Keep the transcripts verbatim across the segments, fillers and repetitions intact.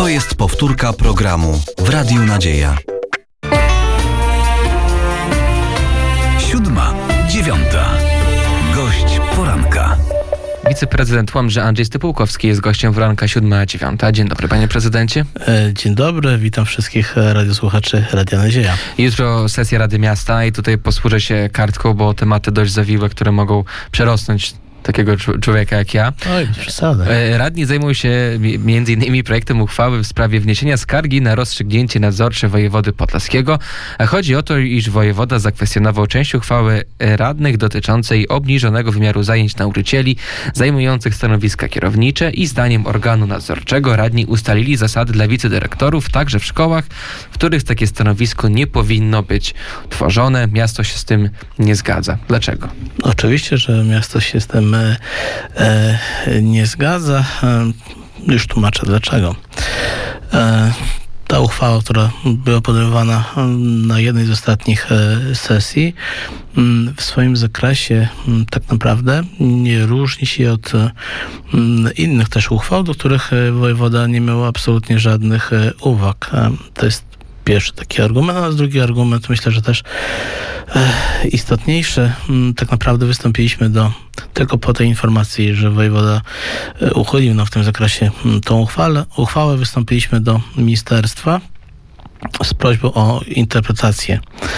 To jest powtórka programu w Radiu Nadzieja. Siódma, dziewiąta. Gość poranka. Wiceprezydent Łomży Andrzej Stypułkowski jest gościem poranka siódma dziewiąta. Dzień dobry, panie prezydencie. Dzień dobry, witam wszystkich radiosłuchaczy Radia Nadzieja. Jutro sesja Rady Miasta i tutaj posłużę się kartką, bo tematy dość zawiłe, które mogą przerosnąć takiego człowieka jak ja. Oj, przesada. Radni zajmują się między innymi projektem uchwały w sprawie wniesienia skargi na rozstrzygnięcie nadzorcze wojewody podlaskiego. Chodzi o to, iż wojewoda zakwestionował część uchwały radnych dotyczącej obniżonego wymiaru zajęć nauczycieli zajmujących stanowiska kierownicze i zdaniem organu nadzorczego radni ustalili zasady dla wicedyrektorów także w szkołach, w których takie stanowisko nie powinno być tworzone. Miasto się z tym nie zgadza. Dlaczego? Oczywiście, że miasto się z tym e, e, nie zgadza. E, już tłumaczę dlaczego. E, ta uchwała, która była podejmowana na jednej z ostatnich e, sesji, m, w swoim zakresie m, tak naprawdę nie różni się od m, innych też uchwał, do których wojewoda nie miał absolutnie żadnych e, uwag. E, to jest pierwszy taki argument, a drugi argument, myślę, że też e, istotniejszy. Tak naprawdę wystąpiliśmy do, tylko po tej informacji, że wojewoda e, uchylił nam w tym zakresie m, tą uchwałę, uchwałę, wystąpiliśmy do ministerstwa z prośbą o interpretację,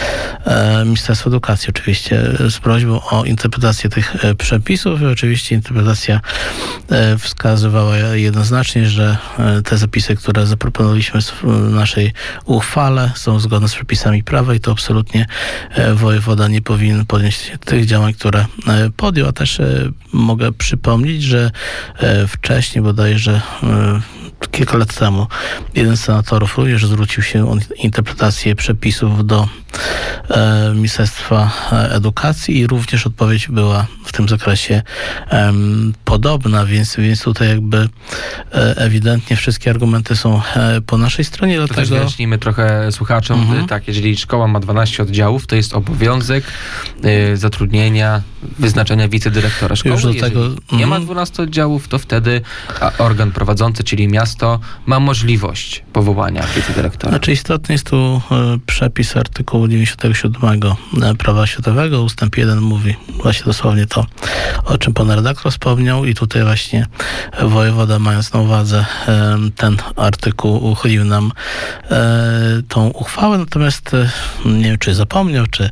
e, Ministerstwo Edukacji oczywiście, z prośbą o interpretację tych e, przepisów i oczywiście interpretacja e, wskazywała jednoznacznie, że e, te zapisy, które zaproponowaliśmy w naszej uchwale, są zgodne z przepisami prawa i to absolutnie e, wojewoda nie powinien podjąć tych działań, które e, podjął, a też e, mogę przypomnieć, że e, wcześniej bodajże e, kilka lat temu jeden z senatorów również zwrócił się o interpretację przepisów do e, Ministerstwa Edukacji i również odpowiedź była w tym zakresie e, podobna, więc, więc tutaj jakby e, ewidentnie wszystkie argumenty są e, po naszej stronie. To Dlatego... też wyjaśnijmy trochę słuchaczom. Mhm. Tak, jeżeli szkoła ma dwanaście oddziałów, to jest obowiązek y, zatrudnienia, wyznaczenia wicedyrektora szkoły. Już do jeżeli tego... nie ma mhm. dwunastu oddziałów, to wtedy organ prowadzący, czyli miasto, ma możliwość powołania wicedyrektora. Znaczy istotny jest tu e, przepis artykułu dziewięćdziesiątego siódmego Prawa oświatowego. Ustęp jeden mówi właśnie dosłownie to, o czym pan redaktor wspomniał i tutaj właśnie wojewoda, mając na uwadze e, ten artykuł, uchylił nam e, tą uchwałę, natomiast e, nie wiem, czy zapomniał, czy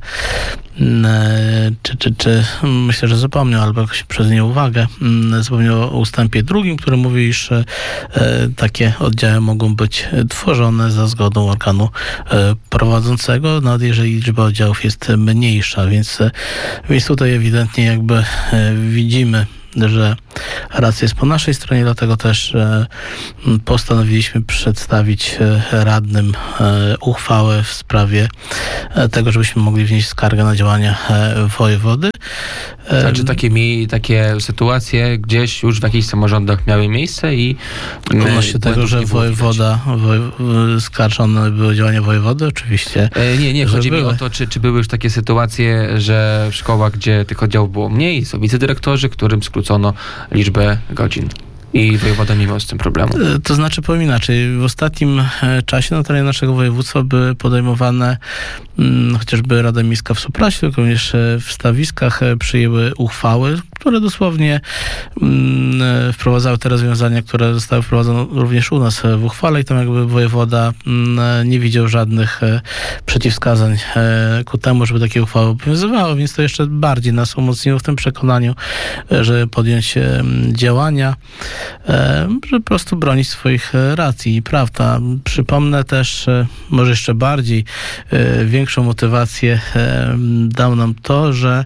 Czy, czy, czy myślę, że zapomniał, albo jakoś przez nieuwagę zapomniał o ustępie drugim, który mówi, iż e, takie oddziały mogą być tworzone za zgodą organu e, prowadzącego, nawet jeżeli liczba oddziałów jest mniejsza, więc, więc tutaj ewidentnie jakby e, widzimy, że racja jest po naszej stronie, dlatego też e, postanowiliśmy przedstawić e, radnym e, uchwałę w sprawie e, tego, żebyśmy mogli wnieść skargę na działania e, wojewody. E, A czy takie, mi, takie sytuacje gdzieś już w jakichś samorządach miały miejsce i odnośnie tego, że wojewoda woje, skarżone były działania wojewody, oczywiście. E, nie, nie, chodzi były. mi o to, czy, czy były już takie sytuacje, że w szkołach, gdzie tych oddziałów było mniej, są wicedyrektorzy, którym skrócono liczbę godzin. I wojewoda nie miał z tym problemu. To znaczy, powiem inaczej, w ostatnim czasie na terenie naszego województwa były podejmowane hmm, chociażby Rada Miejska w Supraślu, również w Stawiskach przyjęły uchwały, które dosłownie hmm, wprowadzały te rozwiązania, które zostały wprowadzone również u nas w uchwale i tam jakby wojewoda hmm, nie widział żadnych przeciwwskazań ku temu, żeby takie uchwały obowiązywały, więc to jeszcze bardziej nas umocniło w tym przekonaniu, żeby podjąć działania, żeby po prostu bronić swoich racji i prawda. Przypomnę też, może jeszcze bardziej, większą motywację dał nam to, że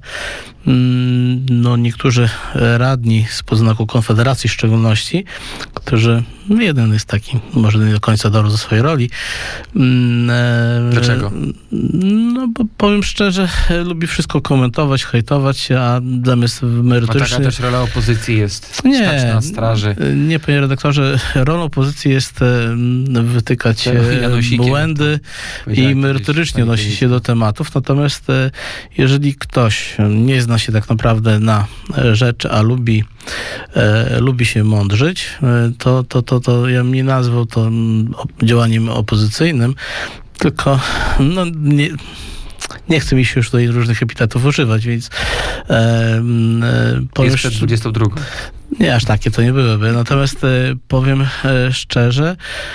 no niektórzy radni z podznaku Konfederacji w szczególności, którzy, no jeden jest taki, może nie do końca dobry ze swojej roli. Dlaczego? No bo powiem szczerze, lubi wszystko komentować, hejtować, a zamysł merytoryczny... A taka też rola opozycji jest nie, stać na straży. Nie, panie redaktorze, rolą opozycji jest wytykać błędy i merytorycznie odnosić się do tematów, natomiast jeżeli ktoś nie zna zna się tak naprawdę na rzeczy, a lubi, e, lubi się mądrzyć, e, to, to, to, to ja bym nie nazwał to działaniem opozycyjnym, tylko no, nie, nie chcę mi się już tutaj różnych epitetów używać, więc e, e, powiem... Jest przed dwudziestą drugą. Nie, aż takie to nie byłyby. Natomiast e, powiem e, szczerze,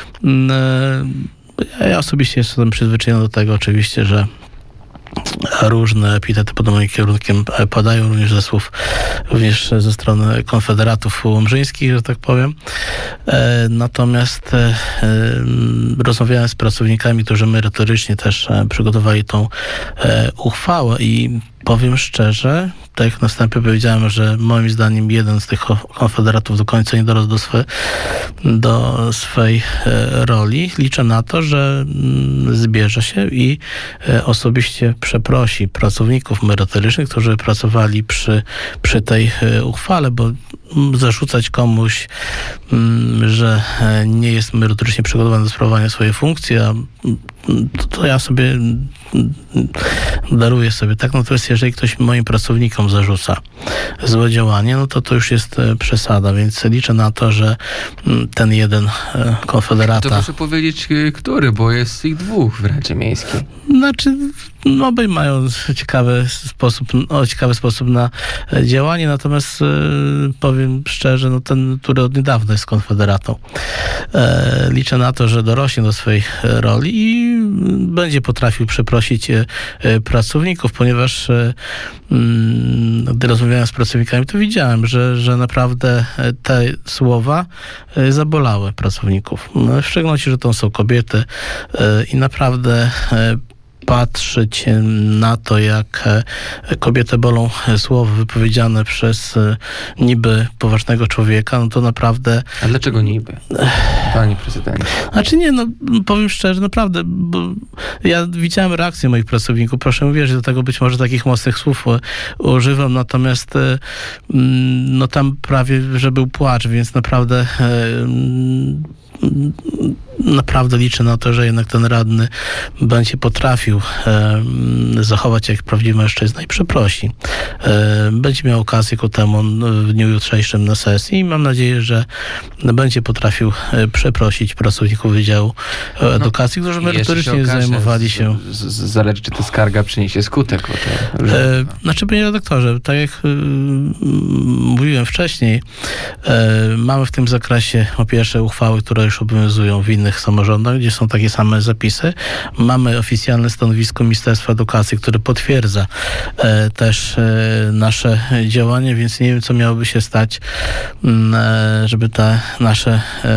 e, ja osobiście jestem przyzwyczajony do tego oczywiście, że różne epitety pod moim kierunkiem padają również ze słów, również ze strony konfederatów łomżyńskich, że tak powiem. E, natomiast e, rozmawiałem z pracownikami, którzy merytorycznie też e, przygotowali tą e, uchwałę i powiem szczerze, tak jak na wstępie powiedziałem, że moim zdaniem jeden z tych konfederatów do końca nie dorósł do, swe, do swej e, roli. Liczę na to, że mm, zbierze się i e, osobiście przeprosi pracowników merytorycznych, którzy pracowali przy, przy tej e, uchwale, bo m, zarzucać komuś, m, że e, nie jest merytorycznie przygotowany do sprawowania swojej funkcji, a to, to ja sobie daruję sobie tak, natomiast jeżeli ktoś moim pracownikom zarzuca złe działanie, no to to już jest przesada, więc liczę na to, że ten jeden konfederata... To proszę powiedzieć, który, bo jest ich dwóch w Radzie Miejskiej. Znaczy, no, obaj mają ciekawy sposób, no, ciekawy sposób na działanie, natomiast e, powiem szczerze, no ten, który od niedawna jest konfederatą. E, liczę na to, że dorośnie do swojej roli i będzie potrafił przeprosić e, pracowników, ponieważ e, m, gdy rozmawiałem z pracownikami, to widziałem, że, że naprawdę te słowa e, zabolały pracowników. No, w szczególności, że to są kobiety e, i naprawdę e, patrzeć na to, jak kobietę bolą słowa wypowiedziane przez niby poważnego człowieka, no to naprawdę... A dlaczego niby, panie prezydencie? Znaczy nie, no powiem szczerze, naprawdę, bo ja widziałem reakcję moich pracowników, proszę mi wierzyć, do tego być może takich mocnych słów używam, natomiast no tam prawie, że był płacz, więc naprawdę naprawdę liczę na to, że jednak ten radny będzie potrafił e, zachować jak prawdziwy mężczyzna i przeprosi. E, będzie miał okazję ku temu w dniu jutrzejszym na sesji i mam nadzieję, że będzie potrafił e, przeprosić pracowników Wydziału Edukacji, no, którzy merytorycznie zajmowali się... Z, z, zależy, czy ta skarga przyniesie skutek. Bo to, że... e, znaczy, panie redaktorze, tak jak e, mówiłem wcześniej, e, mamy w tym zakresie po pierwsze uchwały, które już obowiązują w innych samorządach, gdzie są takie same zapisy. Mamy oficjalne stanowisko Ministerstwa Edukacji, które potwierdza e, też e, nasze działanie, więc nie wiem, co miałoby się stać, m, e, żeby ta nasze,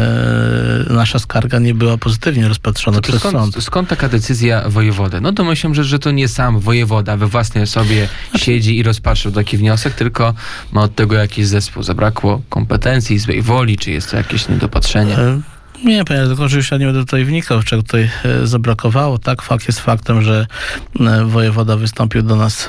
e, nasza skarga nie była pozytywnie rozpatrzona to to przez skąd, sąd. Skąd taka decyzja wojewody? No to myślę, że, że to nie sam wojewoda we własnej osobie siedzi i rozpatrzył taki wniosek, tylko ma od tego jakiś zespół. Zabrakło kompetencji, złej woli, czy jest to jakieś niedopatrzenie? E, Nie, panie redaktorze, już ja nie będę tutaj wnikał, czego tutaj e, zabrakowało. Tak, fakt jest faktem, że e, wojewoda wystąpił do nas e,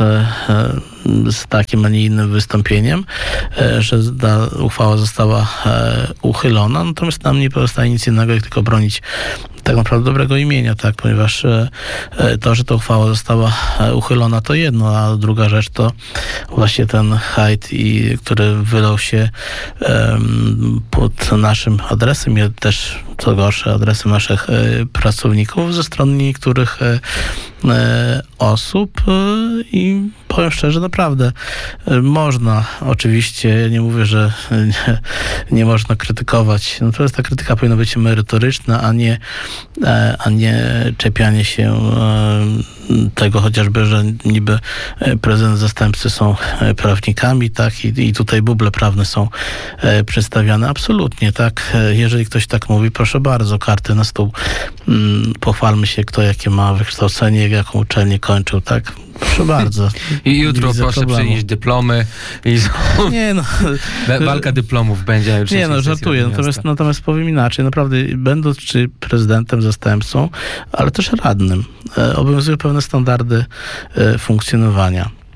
e, z takim, a nie innym wystąpieniem, e, że ta uchwała została e, uchylona, natomiast nam nie pozostaje nic innego, jak tylko bronić tak naprawdę dobrego imienia, tak, ponieważ e, to, że ta uchwała została e, uchylona, to jedno, a druga rzecz to właśnie ten hejt, i, który wylał się e, pod naszym adresem, i też co gorsze, adresem naszych e, pracowników ze strony niektórych e, e, osób e, i powiem szczerze, naprawdę e, można, oczywiście, ja nie mówię, że nie, nie można krytykować, natomiast ta krytyka powinna być merytoryczna, a nie, e, a nie czepianie się e, tego chociażby, że niby prezydent, zastępcy są prawnikami, tak, i, i tutaj buble prawne są e, przedstawiane. Absolutnie, tak. Jeżeli ktoś tak mówi, proszę bardzo, karty na stół. Mm, pochwalmy się, kto jakie ma wykształcenie, jaką uczelnię kończył, tak. Proszę bardzo. I jutro proszę problemu. przynieść dyplomy. I nie no. Walka dyplomów będzie. Już nie no, żartuję. Natomiast, natomiast powiem inaczej. Naprawdę, będąc czy prezydentem, zastępcą, ale też radnym, e, obowiązują pewne standardy e, funkcjonowania.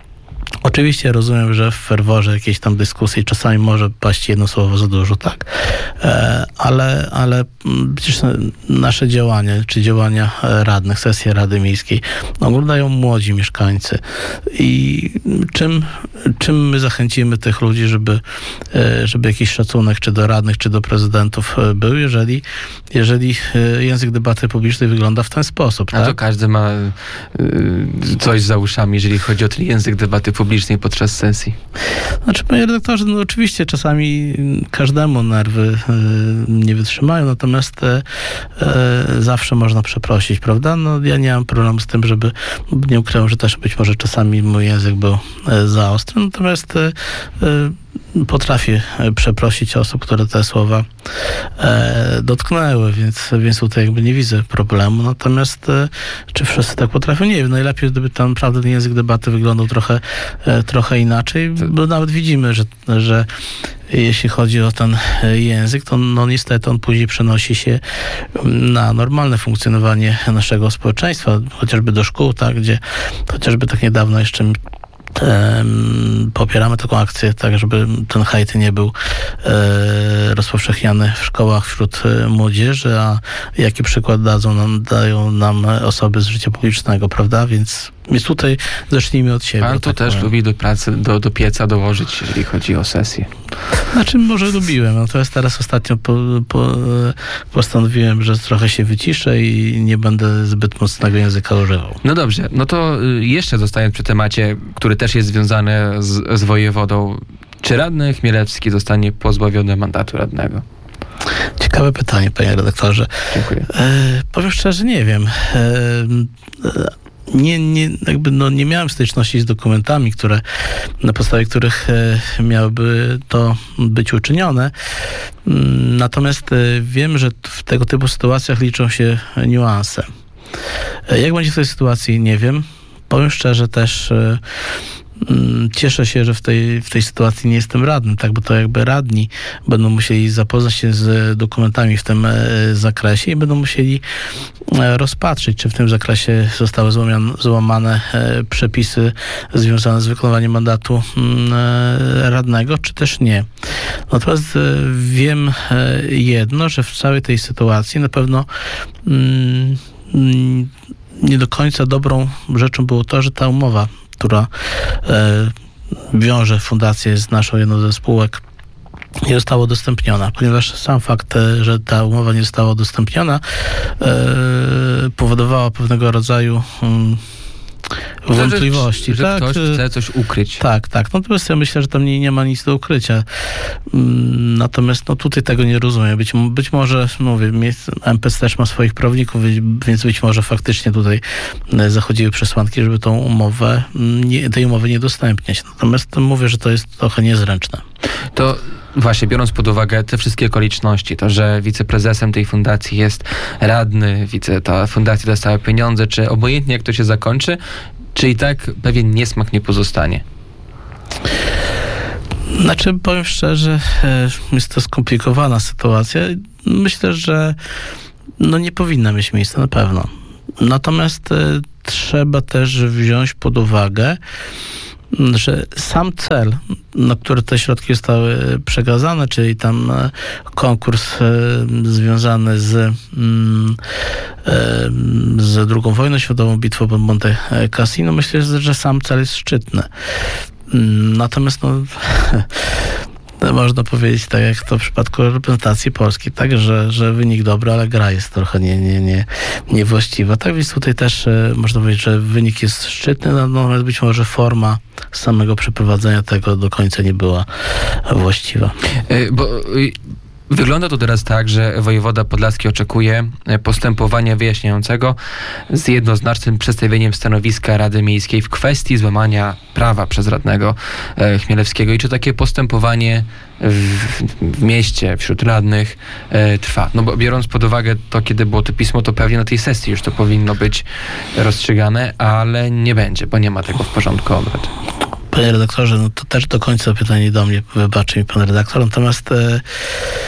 Oczywiście rozumiem, że w ferworze jakiejś tam dyskusji czasami może paść jedno słowo za dużo, tak? E, ale, ale przecież nasze działania, czy działania radnych, sesje Rady Miejskiej oglądają młodzi mieszkańcy. I czym, czym my zachęcimy tych ludzi, żeby, żeby jakiś szacunek czy do radnych, czy do prezydentów był, jeżeli, jeżeli język debaty publicznej wygląda w ten sposób, A tak? to każdy ma y, coś za uszami, jeżeli chodzi o ten język debaty publicznej podczas sesji. Znaczy, panie redaktorze, no oczywiście czasami każdemu nerwy y, nie wytrzymają, natomiast y, y, zawsze można przeprosić, prawda? No ja nie mam problemu z tym, żeby, nie ukrywam, że też być może czasami mój język był y, za ostry, natomiast y, y, potrafię przeprosić osób, które te słowa e, dotknęły, więc, więc tutaj jakby nie widzę problemu. Natomiast e, czy wszyscy tak potrafią? Nie wiem. Najlepiej, gdyby tam naprawdę ten język debaty wyglądał trochę, e, trochę inaczej, bo nawet widzimy, że, że jeśli chodzi o ten język, to no niestety on później przenosi się na normalne funkcjonowanie naszego społeczeństwa, chociażby do szkół, tak, gdzie chociażby tak niedawno jeszcze popieramy taką akcję, tak żeby ten hejt nie był e, rozpowszechniany w szkołach wśród młodzieży, a jaki przykład dadzą nam, dają nam osoby z życia publicznego, prawda? Więc, więc tutaj zacznijmy od siebie. Pan to tak też powiem. lubi do pracy, do, do pieca dołożyć, jeżeli chodzi o sesję. Znaczy może lubiłem, natomiast teraz ostatnio po, po, postanowiłem, że trochę się wyciszę i nie będę zbyt mocnego języka używał. No dobrze, no to y, jeszcze zostając przy temacie, który też jest związany z, z wojewodą, czy radny Chmielewski zostanie pozbawiony mandatu radnego? Ciekawe pytanie, panie redaktorze. Dziękuję. E, powiem szczerze, nie wiem. E, e, Nie, nie, jakby no nie miałem styczności z dokumentami, które, na podstawie których e, miałyby to być uczynione. Mm, Natomiast e, wiem, że w tego typu sytuacjach liczą się niuanse. E, jak będzie w tej sytuacji, nie wiem. Powiem szczerze też, e, mm, cieszę się, że w tej, w tej sytuacji nie jestem radnym, tak, bo to jakby radni będą musieli zapoznać się z dokumentami w tym e, zakresie i będą musieli e, rozpatrzyć, czy w tym zakresie zostały złamiane, złamane e, przepisy związane z wykonywaniem mandatu mm, e, radnego, czy też nie. Natomiast e, wiem e, jedno, że w całej tej sytuacji na pewno mm, mm, nie do końca dobrą rzeczą było to, że ta umowa, która e, wiąże fundację z naszą jedną ze spółek, nie została udostępniona, ponieważ sam fakt, e, że ta umowa nie została udostępniona, e, powodowała pewnego rodzaju mm, wątpliwości. Że, że tak? ktoś chce coś ukryć. Tak, tak. Natomiast ja myślę, że tam nie, nie ma nic do ukrycia. Mm, Natomiast no, tutaj tego nie rozumiem. Być, być może, mówię, M P S też ma swoich prawników, więc być może faktycznie tutaj zachodziły przesłanki, żeby tą umowę, nie, tej umowy nie udostępniać. Natomiast mówię, że to jest trochę niezręczne. To właśnie, biorąc pod uwagę te wszystkie okoliczności, to, że wiceprezesem tej fundacji jest radny, wice, ta fundacja dostała pieniądze, czy obojętnie jak to się zakończy, czy i tak pewien niesmak nie pozostanie? Znaczy, powiem szczerze, jest to skomplikowana sytuacja. Myślę, że no nie powinna mieć miejsca na pewno. Natomiast e, trzeba też wziąć pod uwagę, że sam cel, na który te środki zostały przekazane, czyli tam konkurs związany z, z drugą wojną światową, bitwą pod Monte Cassino, myślę, że sam cel jest szczytny. Natomiast no, można powiedzieć, tak jak to w przypadku reprezentacji Polski, tak, że, że wynik dobry, ale gra jest trochę nie, nie, nie, niewłaściwa. Tak więc tutaj też e, można powiedzieć, że wynik jest szczytny, natomiast być może forma samego przeprowadzenia tego do końca nie była właściwa. E, bo... Wygląda to teraz tak, że wojewoda podlaski oczekuje postępowania wyjaśniającego z jednoznacznym przedstawieniem stanowiska Rady Miejskiej w kwestii złamania prawa przez radnego e, Chmielewskiego. I czy takie postępowanie w, w mieście, wśród radnych e, trwa? No bo biorąc pod uwagę to, kiedy było to pismo, to pewnie na tej sesji już to powinno być rozstrzygane, ale nie będzie, bo nie ma tego w porządku obrad. Panie redaktorze, no to też do końca pytanie do mnie, wybaczy mi pan redaktor, natomiast e,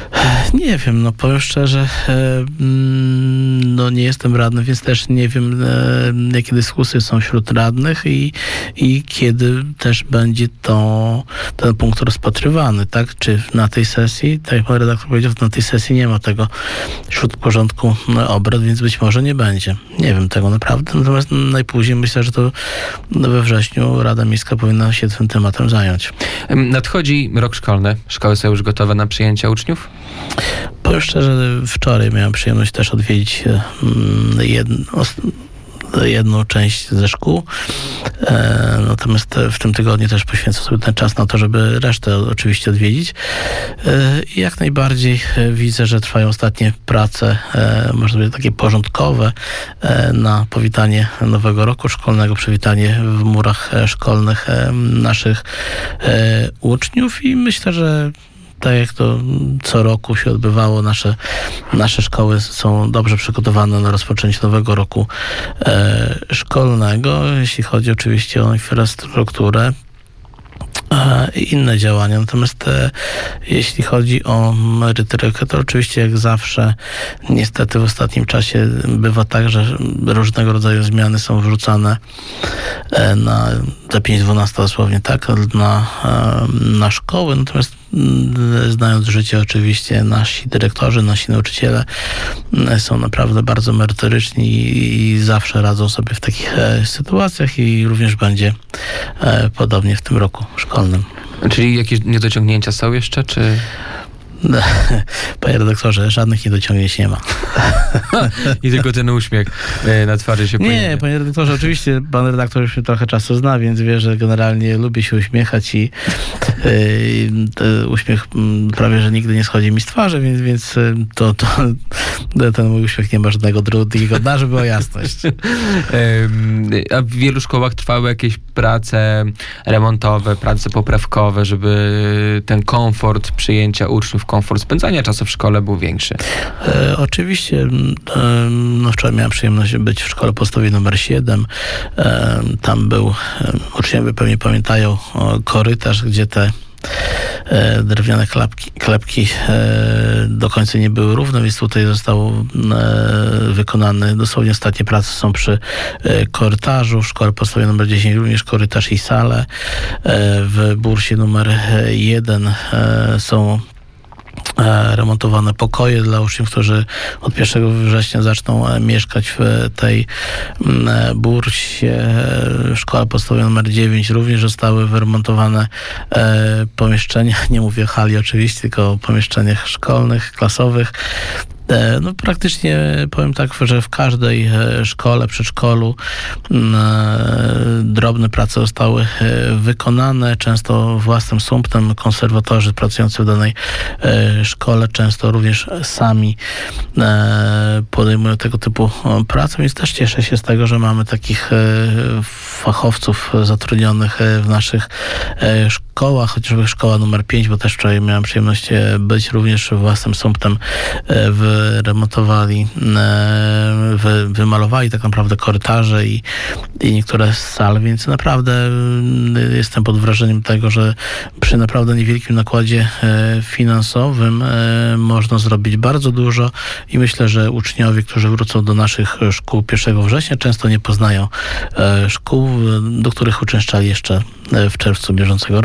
Nie wiem, no powiem szczerze, e, mm, no nie jestem radny, więc też nie wiem, e, jakie dyskusje są wśród radnych i, i kiedy też będzie to, ten punkt rozpatrywany, tak? Czy na tej sesji, tak jak pan redaktor powiedział, na tej sesji nie ma tego wśród porządku obrad, więc być może nie będzie. Nie wiem tego naprawdę, natomiast najpóźniej myślę, że to we wrześniu Rada Miejska powinna się tym tematem zająć. Nadchodzi rok szkolny. Szkoły są już gotowe na przyjęcie uczniów? Powiem szczerze, wczoraj miałem przyjemność też odwiedzić jedno, jedną część ze szkół. E, natomiast w tym tygodniu też poświęcę sobie ten czas na to, żeby resztę oczywiście odwiedzić. E, I jak najbardziej widzę, że trwają ostatnie prace, e, można powiedzieć takie porządkowe, e, na powitanie nowego roku szkolnego, przywitanie w murach szkolnych e, naszych e, uczniów i myślę, że tak jak to co roku się odbywało, nasze, nasze szkoły są dobrze przygotowane na rozpoczęcie nowego roku e, szkolnego, jeśli chodzi oczywiście o infrastrukturę i inne działania. Natomiast e, jeśli chodzi o merytorykę, to oczywiście jak zawsze niestety w ostatnim czasie bywa tak, że różnego rodzaju zmiany są wrzucane e, na za pięć dwanaście dosłownie, tak, na, e, na szkoły. Natomiast m, znając życie oczywiście nasi dyrektorzy, nasi nauczyciele e, są naprawdę bardzo merytoryczni i, i zawsze radzą sobie w takich e, sytuacjach i również będzie e, podobnie w tym roku szkolnym. Czyli jakieś niedociągnięcia są jeszcze, czy... Panie redaktorze, żadnych niedociągnięć nie ma. I tylko ten uśmiech na twarzy się pojawia. Nie, panie redaktorze, oczywiście pan redaktor już mnie trochę czasu zna, więc wie, że generalnie lubię się uśmiechać i yy, uśmiech prawie, że nigdy nie schodzi mi z twarzy, więc, więc to, to ten mój uśmiech nie ma żadnego drugiego dna, żeby o jasność. A w wielu szkołach trwały jakieś prace remontowe, prace poprawkowe, żeby ten komfort przyjęcia uczniów, komfort spędzania czasu w szkole był większy. E, oczywiście, e, no wczoraj miałem przyjemność być w szkole podstawowej numer siedem. E, tam był, e, uczniowie pewnie pamiętają, o, korytarz, gdzie te e, drewniane klapki, klepki e, do końca nie były równe, więc tutaj został e, wykonany, dosłownie ostatnie prace są przy e, korytarzu. W szkole podstawowej numer dziesięć również korytarz i sale. E, w bursie numer jeden e, są remontowane pokoje dla uczniów, którzy od pierwszego września zaczną mieszkać w tej bursie. Szkoła podstawowa numer dziewięć również zostały wyremontowane pomieszczenia, nie mówię o hali oczywiście, tylko o pomieszczeniach szkolnych, klasowych. No praktycznie powiem tak, że w każdej szkole, przedszkolu drobne prace zostały wykonane, często własnym sumptem. Konserwatorzy pracujący w danej szkole często również sami podejmują tego typu pracę, więc też cieszę się z tego, że mamy takich fachowców zatrudnionych w naszych szkołach, chociażby szkoła numer pięć, bo też wczoraj miałem przyjemność być, również własnym sumptem wyremontowali, wy, wymalowali tak naprawdę korytarze i, i niektóre z sal, więc naprawdę jestem pod wrażeniem tego, że przy naprawdę niewielkim nakładzie finansowym można zrobić bardzo dużo i myślę, że uczniowie, którzy wrócą do naszych szkół pierwszego września, często nie poznają szkół, do których uczęszczali jeszcze w czerwcu bieżącego roku.